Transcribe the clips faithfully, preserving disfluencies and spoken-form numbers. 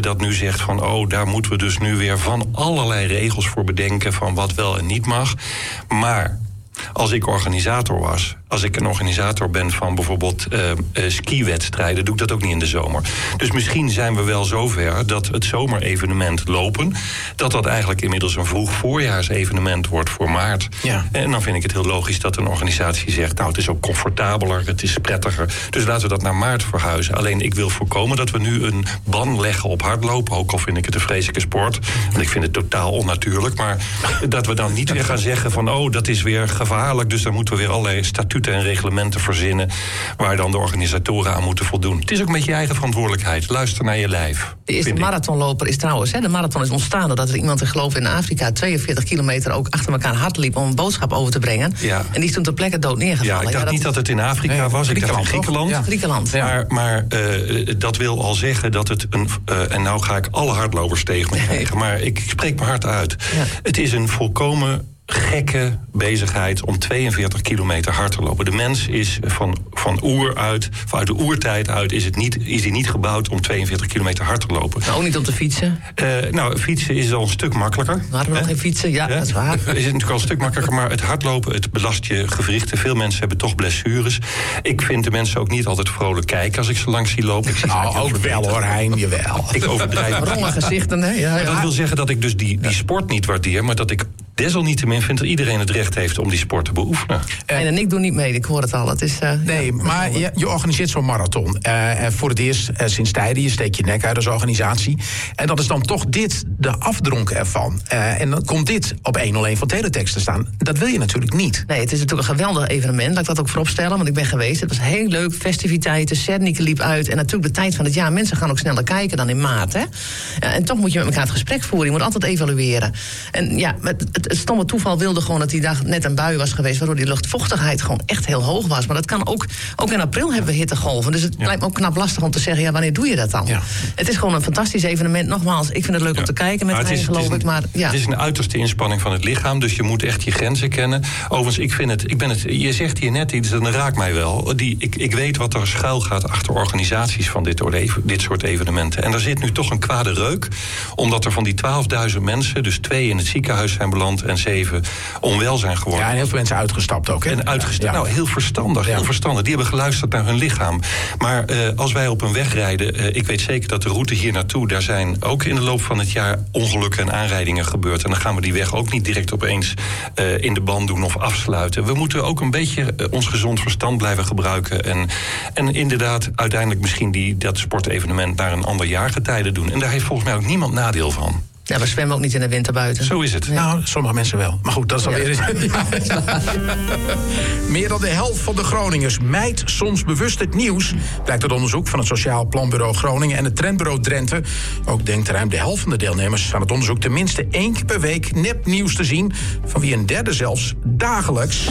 dat nu zegt van... oh, daar moeten we dus nu weer van allerlei regels voor bedenken... van wat wel en niet mag. Maar als ik organisator was... als ik een organisator ben van bijvoorbeeld uh, uh, skiwedstrijden... doe ik dat ook niet in de zomer. Dus misschien zijn we wel zover dat het zomerevenement lopen... dat dat eigenlijk inmiddels een vroeg voorjaarsevenement wordt voor maart. Ja. En dan vind ik het heel logisch dat een organisatie zegt... nou, het is ook comfortabeler, het is prettiger. Dus laten we dat naar maart verhuizen. Alleen ik wil voorkomen dat we nu een ban leggen op hardlopen... ook al vind ik het een vreselijke sport. Want ik vind het totaal onnatuurlijk. Maar dat we dan niet weer gaan zeggen van... oh, dat is weer gevaarlijk, dus dan moeten we weer allerlei statuten en reglementen verzinnen... waar dan de organisatoren aan moeten voldoen. Het is ook met je eigen verantwoordelijkheid. Luister naar je lijf. De eerste marathonloper is trouwens... Hè, de marathon is ontstaan doordat er iemand, ik geloof in Afrika... tweeënveertig kilometer ook achter elkaar hard liep... om een boodschap over te brengen. Ja. En die is toen ter plekke dood neergevallen. Ja, ik dacht ja, dat... niet dat het in Afrika nee, was. Ik dacht in Griekenland. Ja. Griekenland. Ja. Maar, maar uh, dat wil al zeggen dat het een... Uh, en nou ga ik alle hardlopers tegen me krijgen. Maar ik, ik spreek me hard uit. Ja. Het is een volkomen... gekke bezigheid om tweeënveertig kilometer hard te lopen. De mens is van, van oer uit, vanuit de oertijd uit... is, het niet, is hij niet gebouwd om tweeënveertig kilometer hard te lopen. Nou, ook niet om te fietsen? Uh, nou, fietsen is al een stuk makkelijker. We hadden nog geen fietsen, ja, ja, dat is waar. Is het natuurlijk al een stuk makkelijker, maar het hardlopen... het belast je gewrichten. Veel mensen hebben toch blessures. Ik vind de mensen ook niet altijd vrolijk kijken... als ik ze langs zie lopen. Ik zie nou, ook wel hoor, Hein, jawel. Ik overdrijf. Ronge gezichten, hè? Ja, ja. Dat wil zeggen dat ik dus die, die sport niet waardeer... maar dat ik desalniettemin vind dat iedereen het recht heeft om die sport te beoefenen. En, en ik doe niet mee, ik hoor het al. Het is, uh, nee, ja, maar je, je organiseert zo'n marathon. Uh, voor het eerst uh, sinds tijden, je steekt je nek uit als organisatie. En dat is dan toch dit de afdronk ervan. Uh, en dan komt dit op honderdéén van Teletext te staan. Dat wil je natuurlijk niet. Nee, het is natuurlijk een geweldig evenement. Laat ik dat ook vooropstellen, want ik ben geweest. Het was heel leuk, festiviteiten, Cernike liep uit. En natuurlijk de tijd van het jaar. Mensen gaan ook sneller kijken dan in maart. Hè? Ja, en toch moet je met elkaar het gesprek voeren. Je moet altijd evalueren. En ja, het, het, het stomme toeval wilde gewoon dat die dag net een bui was geweest... waardoor die luchtvochtigheid gewoon echt heel hoog was. Maar dat kan ook... Ook in april hebben we hittegolven. Dus het ja. lijkt me ook knap lastig om te zeggen... ja, wanneer doe je dat dan? Ja. Het is gewoon een fantastisch evenement. Nogmaals, ik vind het leuk ja. om te kijken met Hein, geloof ik. Maar, ja. Het is een uiterste inspanning van het lichaam... dus je moet echt je grenzen kennen. Overigens, ik vind het... Ik ben het je zegt hier net iets, dat raakt mij wel. Die, ik, ik weet wat er schuil gaat achter organisaties... van dit, dit soort evenementen. En daar zit nu toch een kwade reuk... omdat er van die twaalfduizend mensen... dus twee in het ziekenhuis zijn beland... en zeven onwel zijn geworden. Ja, en heel veel mensen uitgestapt ook. Hè? En uitgestapt. Ja. Nou, heel verstandig, ja. heel verstandig. Die hebben geluisterd naar hun lichaam. Maar uh, als wij op een weg rijden... Uh, ik weet zeker dat de route hier naartoe... daar zijn ook in de loop van het jaar ongelukken en aanrijdingen gebeurd. En dan gaan we die weg ook niet direct opeens uh, in de band doen of afsluiten. We moeten ook een beetje uh, ons gezond verstand blijven gebruiken. En, en inderdaad uiteindelijk misschien die, dat sportevenement... naar een ander jaargetijde doen. En daar heeft volgens mij ook niemand nadeel van. Ja, we zwemmen ook niet in de winter buiten. Zo is het. Ja. Nou, sommige mensen wel. Maar goed, dat is dan ja. weer... Ja. Meer dan de helft van de Groningers mijdt soms bewust het nieuws. Blijkt uit onderzoek van het Sociaal Planbureau Groningen... en het Trendbureau Drenthe. Ook denkt ruim de helft van de deelnemers aan het onderzoek... tenminste één keer per week nepnieuws te zien... van wie een derde zelfs dagelijks...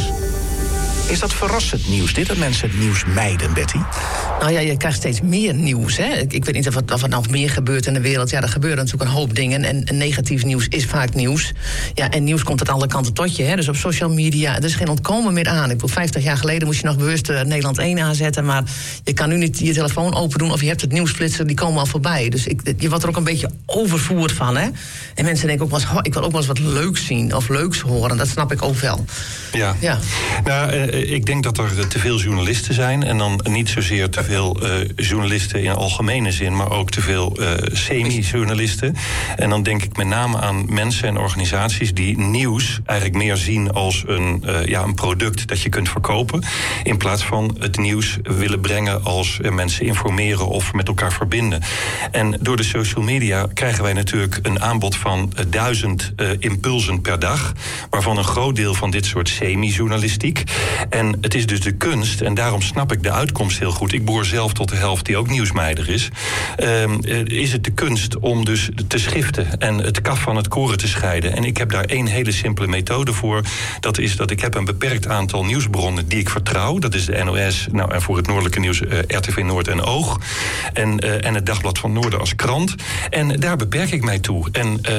Is dat verrassend nieuws, dit, dat mensen het nieuws mijden, Betty? Nou ja, je krijgt steeds meer nieuws. Hè? Ik, ik weet niet of er, of er nou meer gebeurt in de wereld. Ja, er gebeuren natuurlijk een hoop dingen. En, en negatief nieuws is vaak nieuws. Ja, en nieuws komt uit alle kanten tot je. Hè? Dus op social media, er is geen ontkomen meer aan. Ik bedoel, vijftig jaar geleden moest je nog bewust uh, Nederland één aanzetten. Maar je kan nu niet je telefoon open doen... of je hebt het nieuwsflitser, die komen al voorbij. Dus ik, je wordt er ook een beetje overvoerd van. Hè? En mensen denken ook wel eens... Oh, ik wil ook wel eens wat leuks zien of leuks horen. Dat snap ik ook wel. Ja, ja. Nou, uh, ik denk dat er te veel journalisten zijn. En dan niet zozeer te veel uh, journalisten in algemene zin... maar ook te veel uh, semi-journalisten. En dan denk ik met name aan mensen en organisaties... die nieuws eigenlijk meer zien als een, uh, ja, een product dat je kunt verkopen... in plaats van het nieuws willen brengen als uh, mensen informeren... of met elkaar verbinden. En door de social media krijgen wij natuurlijk een aanbod van uh, duizend uh, impulsen per dag... waarvan een groot deel van dit soort semi-journalistiek... En het is dus de kunst, en daarom snap ik de uitkomst heel goed... ik behoor zelf tot de helft die ook nieuwsmeider is... Um, is het de kunst om dus te schiften en het kaf van het koren te scheiden. En ik heb daar één hele simpele methode voor. Dat is dat ik heb een beperkt aantal nieuwsbronnen die ik vertrouw. Dat is de N O S, nou, en voor het noordelijke nieuws uh, R T V Noord en Oog. En, uh, en het Dagblad van Noorden als krant. En daar beperk ik mij toe. En... Uh,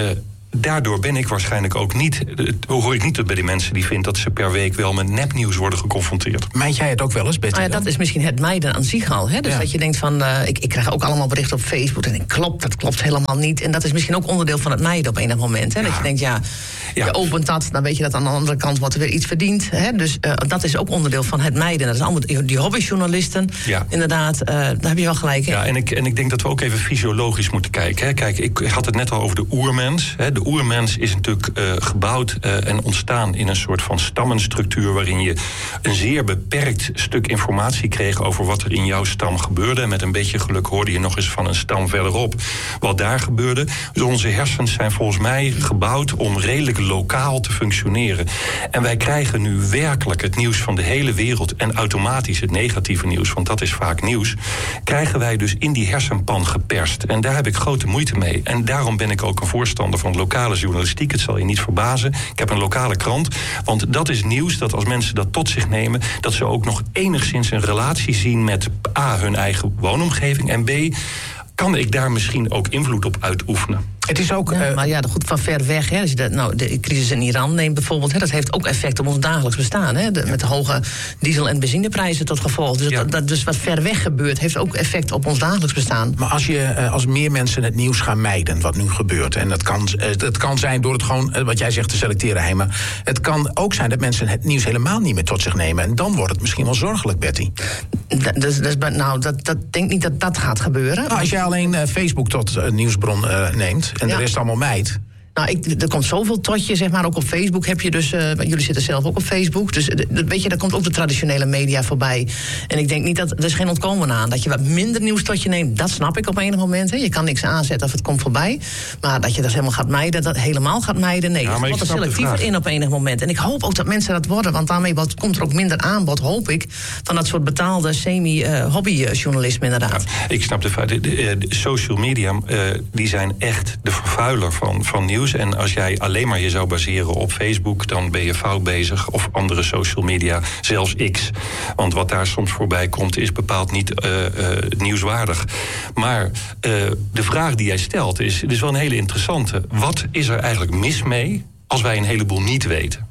daardoor ben ik waarschijnlijk ook niet... hoor ik niet bij die mensen die vinden dat ze per week wel met nepnieuws worden geconfronteerd. Meid jij het ook wel eens, Betty? Nou ja, dat is misschien het mijden aan zich al. Hè? Dus ja. dat je denkt van, uh, ik, ik krijg ook allemaal berichten op Facebook... en ik klopt, dat klopt helemaal niet. En dat is misschien ook onderdeel van het mijden op enig moment. Hè? Ja. Dat je denkt, ja, ja, je opent dat... dan weet je dat aan de andere kant wordt er weer iets verdiend. Hè? Dus uh, dat is ook onderdeel van het mijden. Dat is allemaal die hobbyjournalisten. Ja. Inderdaad, uh, daar heb je wel gelijk in. Ja, en ik, en ik denk dat we ook even fysiologisch moeten kijken. Hè? Kijk, ik had het net al over de oermens. Hè? De oermens is natuurlijk uh, gebouwd uh, en ontstaan in een soort van stammenstructuur... waarin je een zeer beperkt stuk informatie kreeg... over wat er in jouw stam gebeurde. En met een beetje geluk hoorde je nog eens van een stam verderop... wat daar gebeurde. Dus onze hersens zijn volgens mij gebouwd om redelijk lokaal te functioneren. En wij krijgen nu werkelijk het nieuws van de hele wereld... en automatisch het negatieve nieuws, want dat is vaak nieuws... krijgen wij dus in die hersenpan geperst. En daar heb ik grote moeite mee. En daarom ben ik ook een voorstander van lokale journalistiek. Het zal je niet verbazen. Ik heb een lokale krant. Want dat is nieuws dat als mensen dat tot zich nemen... dat ze ook nog enigszins een relatie zien met A, hun eigen woonomgeving... en B, kan ik daar misschien ook invloed op uitoefenen. Het is ook... Ja, uh, maar ja, goed, van ver weg. Hè, als je de, nou, de crisis in Iran neemt bijvoorbeeld... Hè, dat heeft ook effect op ons dagelijks bestaan. Hè, de, ja. Met de hoge diesel- en benzineprijzen tot gevolg. Dus, ja. dat, dat, dus wat ver weg gebeurt, heeft ook effect op ons dagelijks bestaan. Maar als, je, uh, als meer mensen het nieuws gaan mijden, wat nu gebeurt... en dat kan, uh, dat kan zijn door het gewoon, uh, wat jij zegt, te selecteren, Heima... het kan ook zijn dat mensen het nieuws helemaal niet meer tot zich nemen... en dan wordt het misschien wel zorgelijk, Betty. Dat, dus, dus, nou, dat, dat denk niet dat dat gaat gebeuren. Nou, als jij alleen uh, Facebook tot uh, nieuwsbron uh, neemt... en ja. de rest allemaal mijt... Nou, ik, er komt zoveel tot je, zeg maar. Ook op Facebook heb je dus... Uh, jullie zitten zelf ook op Facebook. Dus de, de, weet je, daar komt ook de traditionele media voorbij. En ik denk niet dat... Er is geen ontkomen aan. Dat je wat minder nieuws tot je neemt, dat snap ik op enig moment. Hè. Je kan niks aanzetten of het komt voorbij. Maar dat je dat helemaal gaat mijden, dat helemaal gaat mijden... nee, ja, dat wordt er selectiever in op enig moment. En ik hoop ook dat mensen dat worden. Want daarmee wat, komt er ook minder aanbod, hoop ik... van dat soort betaalde semi-hobbyjournalisme uh, inderdaad. Ja, ik snap de fout. De, de, de social media, uh, die zijn echt de vervuiler van, van nieuws. En als jij alleen maar je zou baseren op Facebook... dan ben je fout bezig, of andere social media, zelfs X. Want wat daar soms voorbij komt, is bepaald niet uh, uh, nieuwswaardig. Maar uh, de vraag die jij stelt, is, is wel een hele interessante. Wat is er eigenlijk mis mee als wij een heleboel niet weten?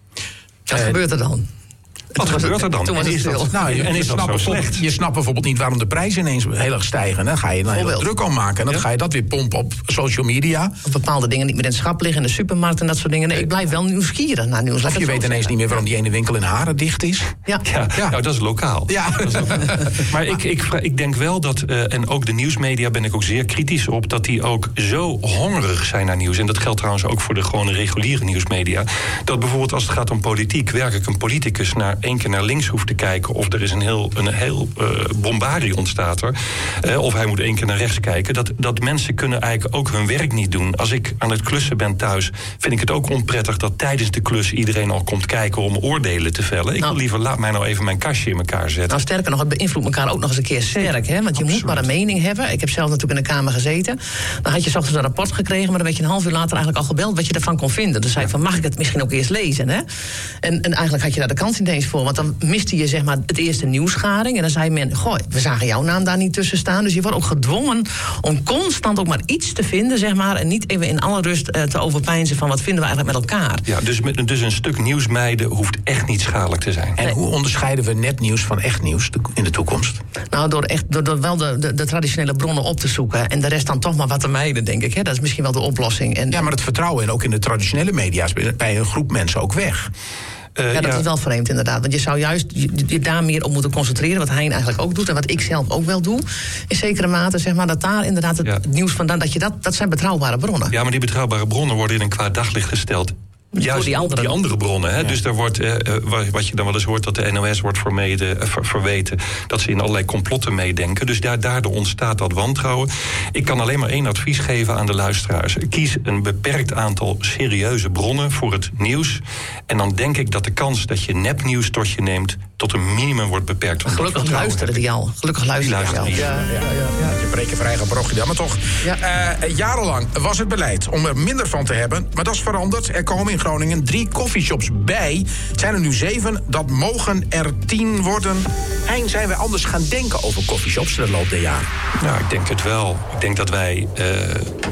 Wat uh, gebeurt er dan? Wat gebeurt er dan? Toen was en het is dat, nou, je, en is je, dat zo slecht? Je snapt bijvoorbeeld niet waarom de prijzen ineens heel erg stijgen. Dan ga je er heel druk om maken. En dan ja? ga je dat weer pompen op social media. Of bepaalde dingen niet meer in het schap liggen. In de supermarkt en dat soort dingen. Nee, ik blijf wel nieuwsgierig naar nieuws. Of je weet ineens niet meer waarom die ene winkel in Haren dicht is. Ja, ja, ja. Nou, dat is lokaal. Ja. Dat is lokaal. Maar ik, ik, ik denk wel dat, uh, en ook de nieuwsmedia ben ik ook zeer kritisch op... dat die ook zo hongerig zijn naar nieuws. En dat geldt trouwens ook voor de gewone reguliere nieuwsmedia. Dat bijvoorbeeld als het gaat om politiek... werkelijk een politicus naar één keer naar links hoeft te kijken... of er is een heel, een heel uh, bombarie ontstaat er... Uh, of hij moet één keer naar rechts kijken... Dat, dat mensen kunnen eigenlijk ook hun werk niet doen. Als ik aan het klussen ben thuis... vind ik het ook onprettig dat tijdens de klus... iedereen al komt kijken om oordelen te vellen. Ik nou, wil liever, laat mij nou even mijn kastje in elkaar zetten. Nou, sterker nog, het beïnvloedt elkaar ook nog eens een keer sterk. Hè? Want je Absoluut. moet maar een mening hebben. Ik heb zelf natuurlijk in de Kamer gezeten. Dan had je 's ochtends een rapport gekregen... maar dan werd je een half uur later eigenlijk al gebeld... wat je ervan kon vinden. Dan zei je van, mag ik het misschien ook eerst lezen? Hè? En, en eigenlijk had je daar de kans niet eens voor. Want dan miste je zeg maar het eerste nieuwsgaring. En dan zei men, goh, we zagen jouw naam daar niet tussen staan. Dus je wordt ook gedwongen om constant ook maar iets te vinden, zeg maar. En niet even in alle rust uh, te overpeinzen van wat vinden we eigenlijk met elkaar. Ja, dus, met, dus een stuk nieuws mijden hoeft echt niet schadelijk te zijn. En nee. hoe onderscheiden we nepnieuws van echt nieuws in de toekomst? Nou, door, echt, door, door wel de, de, de traditionele bronnen op te zoeken. En de rest dan toch maar wat te mijden, denk ik. Hè? Dat is misschien wel de oplossing. En, ja, maar het vertrouwen en ook in de traditionele media is bij een groep mensen ook weg. Uh, ja, dat ja. is wel vreemd inderdaad. Want je zou juist je, je daar meer op moeten concentreren. Wat Hein eigenlijk ook doet en wat ik zelf ook wel doe. In zekere mate, zeg maar, dat daar inderdaad het ja. nieuws vandaan... dat je dat, dat zijn betrouwbare bronnen. Ja, maar die betrouwbare bronnen worden in een kwaad daglicht gesteld. Juist die andere, die andere bronnen. Hè? Ja. Dus daar wordt, eh, wat je dan wel eens hoort, dat de N O S wordt vermeden, eh, ver, verweten... dat ze in allerlei complotten meedenken. Dus daar, daardoor ontstaat dat wantrouwen. Ik kan alleen maar één advies geven aan de luisteraars. Kies een beperkt aantal serieuze bronnen voor het nieuws. En dan denk ik dat de kans dat je nepnieuws tot je neemt... tot een minimum wordt beperkt. Gelukkig luisteren die al. Gelukkig luisteren die al. Ja, ja, ja, ja. Je prekenvrij gebrochen dan. Maar toch, ja. uh, jarenlang was het beleid om er minder van te hebben. Maar dat is veranderd. Er komen in Groningen drie coffeeshops bij. Het zijn er nu zeven. Dat mogen er tien worden. Hein, zijn wij anders gaan denken over coffeeshops de loop der jaren? Nou, ik denk het wel. Ik denk dat wij uh,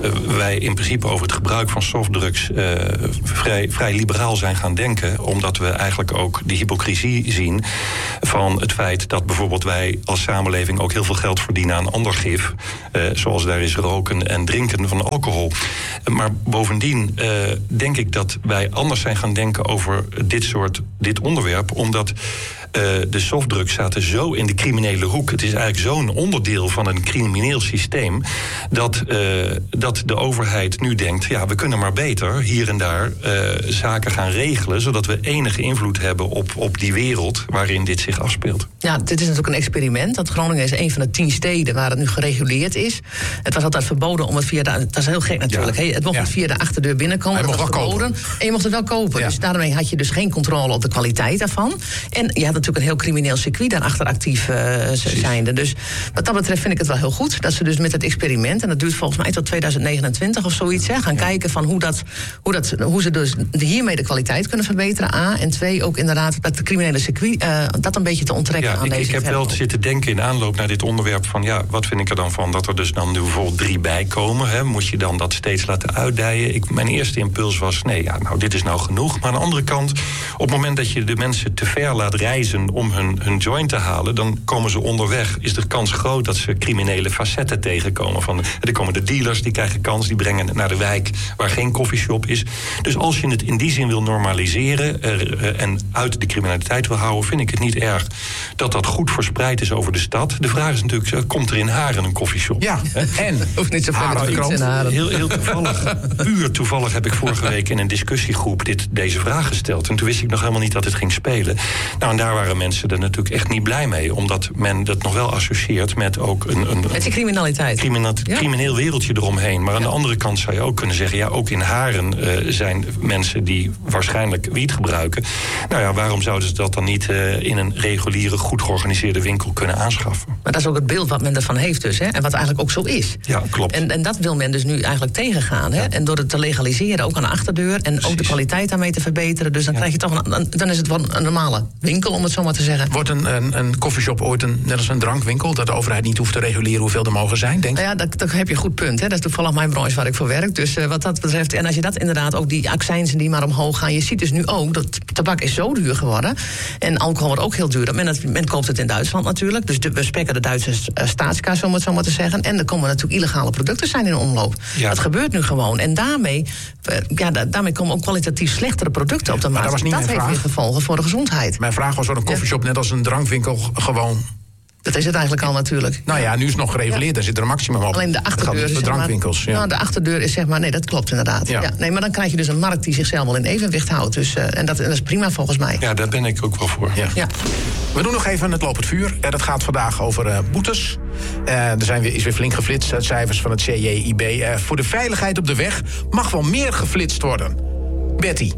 uh, wij in principe over het gebruik van softdrugs uh, vrij, vrij liberaal zijn gaan denken. Omdat we eigenlijk ook de hypocrisie zien van het feit dat bijvoorbeeld wij als samenleving ook heel veel geld verdienen aan ander gif. Uh, zoals daar is roken en drinken van alcohol. Uh, maar bovendien uh, denk ik dat wij anders zijn gaan denken over dit soort, dit onderwerp. Omdat Uh, de softdrugs zaten zo in de criminele hoek. Het is eigenlijk zo'n onderdeel van een crimineel systeem dat, uh, dat de overheid nu denkt, ja, we kunnen maar beter hier en daar uh, zaken gaan regelen, zodat we enige invloed hebben op, op die wereld waarin dit zich afspeelt. Ja, dit is natuurlijk een experiment. Want Groningen is een van de tien steden waar het nu gereguleerd is. Het was altijd verboden om het via de... Dat is heel gek natuurlijk. Ja. He, het mocht ja. via de achterdeur binnenkomen. Hij dat mocht was wel verboden. kopen. En je mocht het wel kopen. Ja. Dus daarmee had je dus geen controle op de kwaliteit daarvan. En je had natuurlijk een heel crimineel circuit daarachter actief uh, zijnde. Dus wat dat betreft vind ik het wel heel goed dat ze dus met het experiment, en dat duurt volgens mij tot tweeduizend negenentwintig of zoiets, hè, gaan ja. kijken van hoe, dat, hoe, dat, hoe ze dus hiermee de kwaliteit kunnen verbeteren. A. En twee, ook inderdaad dat de criminele circuit uh, dat een beetje te onttrekken ja, aan ik, deze. Ik heb wel zitten denken in aanloop naar dit onderwerp van ja, wat vind ik er dan van dat er dus dan nu bijvoorbeeld drie bij komen. Hè? Moet je dan dat steeds laten uitdijen? Ik, mijn eerste impuls was nee, ja, nou dit is nou genoeg. Maar aan de andere kant, op het moment dat je de mensen te ver laat reizen om hun, hun joint te halen, dan komen ze onderweg. Is de kans groot dat ze criminele facetten tegenkomen. Van, er komen de dealers, die krijgen kans, die brengen het naar de wijk waar geen koffieshop is. Dus als je het in die zin wil normaliseren uh, en uit de criminaliteit wil houden, vind ik het niet erg dat dat goed verspreid is over de stad. De vraag is natuurlijk, komt er in Haren een koffieshop? Ja, en? Hoeft niet zo ver. Heel, heel toevallig, puur toevallig heb ik vorige week in een discussiegroep dit, deze vraag gesteld. En toen wist ik nog helemaal niet dat het ging spelen. Nou, en daar waren mensen er natuurlijk echt niet blij mee, omdat men dat nog wel associeert met ook een, een, met die criminaliteit. Crimineel, ja. crimineel wereldje eromheen. Maar aan ja. de andere kant zou je ook kunnen zeggen, ja, ook in Haren uh, zijn mensen die waarschijnlijk wiet gebruiken. Nou ja, waarom zouden ze dat dan niet uh, in een reguliere, goed georganiseerde winkel kunnen aanschaffen? Maar dat is ook het beeld wat men ervan heeft dus, hè? En wat eigenlijk ook zo is. Ja, klopt. En, en dat wil men dus nu eigenlijk tegengaan, hè? Ja. En door het te legaliseren, ook aan de achterdeur, en Precies. ook de kwaliteit daarmee te verbeteren. Dus dan ja. krijg je toch een, dan is het wel een normale winkel, om het zo maar te zeggen. Wordt een, een, een koffieshop ooit een, net als een drankwinkel, dat de overheid niet hoeft te reguleren hoeveel er mogen zijn, denk je? Nou ja, dat, dat heb je een goed punt. Hè? Dat is toevallig mijn branche waar ik voor werk. Dus uh, wat dat betreft, en als je dat inderdaad, ook die accijnsen die maar omhoog gaan. Je ziet dus nu ook, dat tabak is zo duur geworden. En alcohol wordt ook heel duur. Men, het, men koopt het in Duitsland natuurlijk. Dus de, we spekken de Duitse uh, staatskas, om het zo maar te zeggen. En er komen natuurlijk illegale producten zijn in omloop. Ja. Dat gebeurt nu gewoon. En daarmee, uh, ja, da, daarmee komen ook kwalitatief slechtere producten ja, op de markt. Dat, was niet dat heeft vraag. weer gevolgen voor de gezondheid. Mijn vraag was, wordt een koffieshop ja. net als een drankwinkel gewoon... Dat is het eigenlijk al natuurlijk. Nou ja, nu is het nog gereguleerd, ja. daar zit er een maximum op. Alleen de achterdeur is de drankwinkels. Maar, ja. Nou, de achterdeur is zeg maar, nee, dat klopt inderdaad. Ja. Ja, nee, maar dan krijg je dus een markt die zichzelf wel in evenwicht houdt. Dus, uh, en, dat, en dat is prima volgens mij. Ja, daar ben ik ook wel voor. Ja. Ja. We doen nog even het lopend vuur. Uh, dat gaat vandaag over uh, boetes. Uh, er zijn weer, is weer flink geflitst uit cijfers van het C J I B. Uh, voor de veiligheid op de weg mag wel meer geflitst worden. Betty.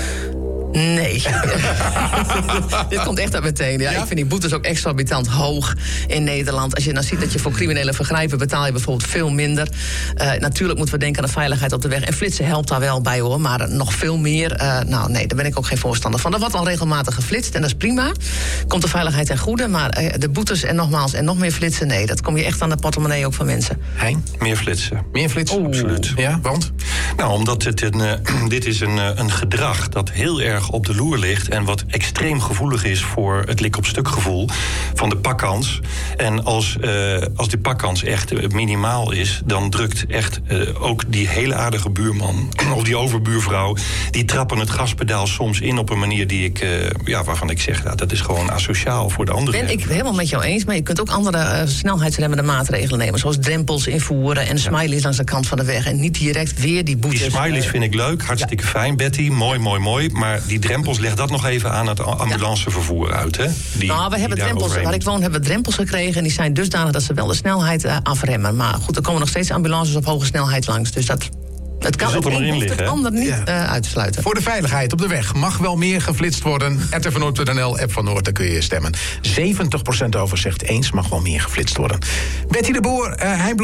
Nee. Dit komt echt uit meteen. Ja, ja? Ik vind die boetes ook exorbitant hoog in Nederland. Als je dan ziet dat je voor criminele vergrijpen betaal je bijvoorbeeld veel minder. Uh, natuurlijk moeten we denken aan de veiligheid op de weg. En flitsen helpt daar wel bij hoor, maar nog veel meer. Uh, nou nee, daar ben ik ook geen voorstander van. Er wordt al regelmatig geflitst en dat is prima. Komt de veiligheid ten goede, maar uh, de boetes en nogmaals en nog meer flitsen, nee. Dat kom je echt aan de portemonnee ook van mensen. Hein? Meer flitsen. Meer flitsen? Oeh. Absoluut. Ja, want? Nou, omdat het een, uh, dit is een, uh, een gedrag dat heel erg op de loer ligt en wat extreem gevoelig is voor het lik-op-stuk gevoel van de pakkans. En als, uh, als die pakkans echt uh, minimaal is, dan drukt echt uh, ook die hele aardige buurman of die overbuurvrouw, die trappen het gaspedaal soms in op een manier die ik, uh, ja, waarvan ik zeg, nou, dat is gewoon asociaal voor de anderen. Ben ik helemaal met jou eens, maar je kunt ook andere uh, snelheidsremmende maatregelen nemen, zoals drempels invoeren en smileys ja. langs de kant van de weg en niet direct weer die boetes. Die smileys vind ik leuk, hartstikke ja. fijn, Betty, mooi, mooi, mooi, maar die drempels, leg dat nog even aan het ambulancevervoer uit, hè? Die, nou, we hebben drempels, waar ik woon, hebben we drempels gekregen en die zijn dusdanig dat ze wel de snelheid uh, afremmen. Maar goed, er komen nog steeds ambulances op hoge snelheid langs, dus dat... Het kan het een hoeft het ander niet ja. uh, uitsluiten. Voor de veiligheid op de weg mag wel meer geflitst worden. R T V Noord punt N L, app van Noord, daar kun je stemmen. zeventig procent over zegt eens mag wel meer geflitst worden. Betty de Boer, uh, hij